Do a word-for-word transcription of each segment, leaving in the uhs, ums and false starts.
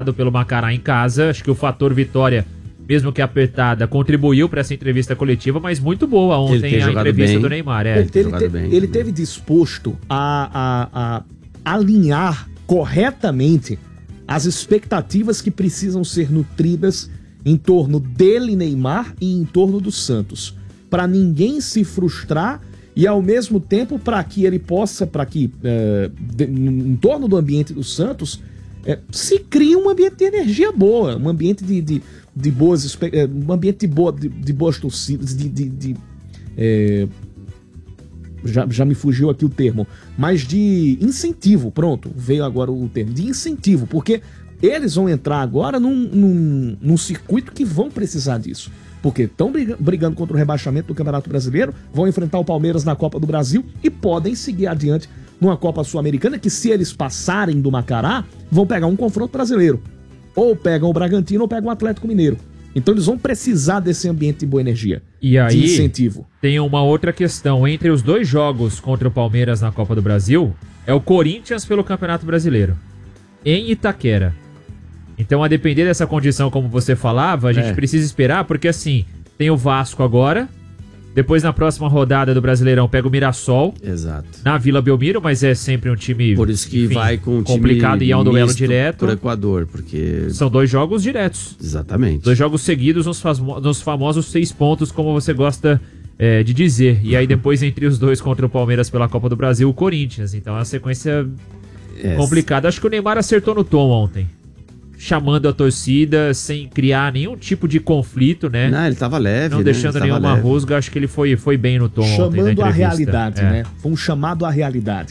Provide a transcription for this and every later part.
derrotado pelo Macará em casa. Acho que o fator vitória, mesmo que apertada, contribuiu para essa entrevista coletiva, mas muito boa ontem a entrevista bem. do Neymar. É. Ele, ele, te, bem, ele teve disposto a, a, a alinhar corretamente as expectativas que precisam ser nutridas em torno dele, Neymar, e em torno do Santos, para ninguém se frustrar e ao mesmo tempo para que ele possa, para que é, de, em torno do ambiente do Santos é, se crie um ambiente de energia boa, um ambiente de, de, de boas, é, um ambiente de, boa, de, de boas torcidas, de, de, de é, já, já me fugiu aqui o termo, mas de incentivo, pronto, veio agora o termo, de incentivo, porque eles vão entrar agora num, num, num circuito que vão precisar disso. Porque estão brigando contra o rebaixamento do Campeonato Brasileiro, vão enfrentar o Palmeiras na Copa do Brasil e podem seguir adiante numa Copa Sul-Americana que, se eles passarem do Macará, vão pegar um confronto brasileiro. Ou pegam o Bragantino ou pegam o Atlético Mineiro. Então eles vão precisar desse ambiente de boa energia, e aí, de incentivo. Tem uma outra questão. Entre os dois jogos contra o Palmeiras na Copa do Brasil, é o Corinthians pelo Campeonato Brasileiro, em Itaquera. Então, a depender dessa condição, como você falava, a gente é. precisa esperar, porque assim, tem o Vasco agora, depois na próxima rodada do Brasileirão pega o Mirassol. Exato. Na Vila Belmiro, mas é sempre um time, por isso que enfim, vai com um complicado time e é um duelo direto. Pro Equador, porque... São dois jogos diretos. Exatamente. Dois jogos seguidos nos, famo- nos famosos seis pontos, como você gosta é, de dizer. E aí depois, entre os dois contra o Palmeiras pela Copa do Brasil, o Corinthians. Então é uma sequência é. complicada. Acho que o Neymar acertou no tom ontem, chamando a torcida sem criar nenhum tipo de conflito, né? Não, ele tava leve, Não né? deixando nenhuma leve. rusga. Acho que ele foi, foi bem no tom chamando ontem na entrevista. a realidade, é. né? Foi um chamado à realidade.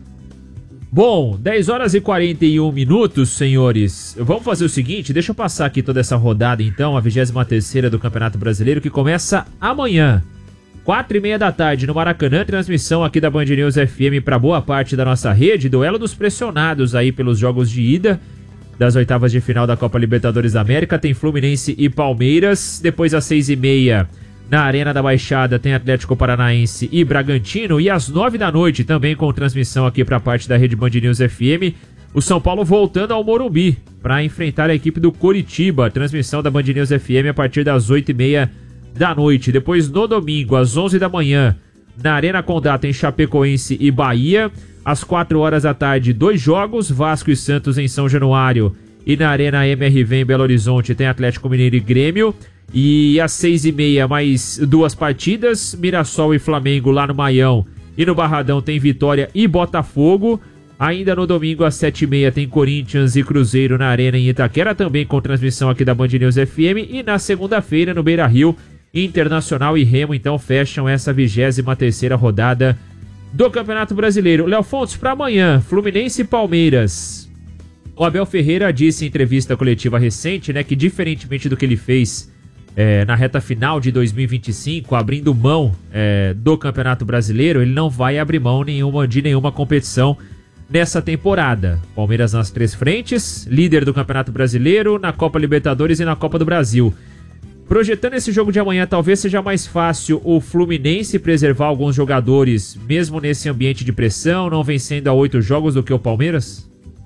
Bom, dez horas e quarenta e um minutos, senhores. Vamos fazer o seguinte, deixa eu passar aqui toda essa rodada, então, a vigésima terceira do Campeonato Brasileiro, que começa amanhã, quatro e meia da tarde, no Maracanã, transmissão aqui da Band News F M para boa parte da nossa rede, duelo dos pressionados aí pelos jogos de ida das oitavas de final da Copa Libertadores da América. Tem Fluminense e Palmeiras. Depois, às seis e meia, na Arena da Baixada, tem Atlético Paranaense e Bragantino. E às nove da noite, também com transmissão aqui para a parte da rede Band News F M, o São Paulo voltando ao Morumbi para enfrentar a equipe do Coritiba. Transmissão da Band News F M a partir das oito e meia da noite. Depois, no domingo, às onze da manhã, na Arena Condá, tem Chapecoense e Bahia. Às quatro horas da tarde, dois jogos, Vasco e Santos em São Januário. E na Arena M R V em Belo Horizonte tem Atlético Mineiro e Grêmio. E às seis e meia, mais duas partidas, Mirassol e Flamengo lá no Maião. E no Barradão tem Vitória e Botafogo. Ainda no domingo, às sete e meia, tem Corinthians e Cruzeiro na Arena em Itaquera, também com transmissão aqui da Band News F M. E na segunda-feira, no Beira-Rio, Internacional e Remo, então, fecham essa vigésima terceira rodada do Campeonato Brasileiro. Léo Fontes, para amanhã, Fluminense e Palmeiras. O Abel Ferreira disse em entrevista coletiva recente, né, que diferentemente do que ele fez é, na reta final de dois mil e vinte e cinco, abrindo mão é, do Campeonato Brasileiro, ele não vai abrir mão nenhuma, de nenhuma competição nessa temporada. Palmeiras nas três frentes, líder do Campeonato Brasileiro, na Copa Libertadores e na Copa do Brasil. Projetando esse jogo de amanhã, talvez seja mais fácil o Fluminense preservar alguns jogadores, mesmo nesse ambiente de pressão, não vencendo a oito jogos, do que o Palmeiras?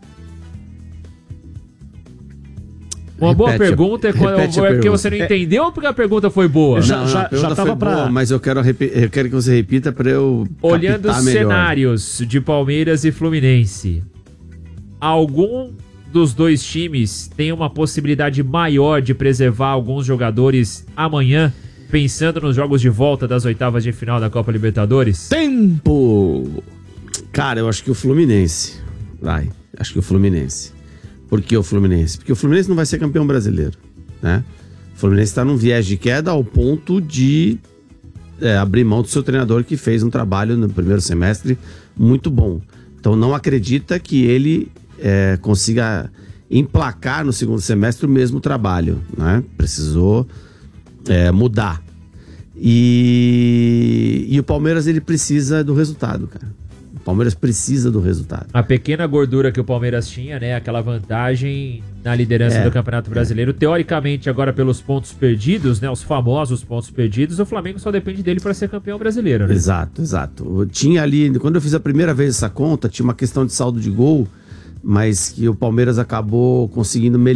Uma repete, boa pergunta é, quando, é porque pergunta. Você não entendeu ou porque a pergunta foi boa? Não, não, já, já tava pra... boa, mas eu quero, eu quero que você repita para eu olhando os melhor. cenários de Palmeiras e Fluminense, algum dos dois times tem uma possibilidade maior de preservar alguns jogadores amanhã, pensando nos jogos de volta das oitavas de final da Copa Libertadores? Tempo! Cara, eu acho que o Fluminense. Vai, acho que o Fluminense. Por que o Fluminense? Porque o Fluminense não vai ser campeão brasileiro, né? O Fluminense está num viés de queda ao ponto de é, abrir mão do seu treinador, que fez um trabalho no primeiro semestre muito bom. Então não acredita que ele é, consiga emplacar no segundo semestre o mesmo trabalho, né? Precisou é, mudar. E, e o Palmeiras, ele precisa do resultado, cara. O Palmeiras precisa do resultado. A pequena gordura que o Palmeiras tinha, né? Aquela vantagem na liderança é, do Campeonato Brasileiro. É. Teoricamente, agora pelos pontos perdidos, né? Os famosos pontos perdidos, o Flamengo só depende dele para ser campeão brasileiro, né? Exato, exato. Eu tinha ali, quando eu fiz a primeira vez essa conta, tinha uma questão de saldo de gol, mas que o Palmeiras acabou conseguindo melhorar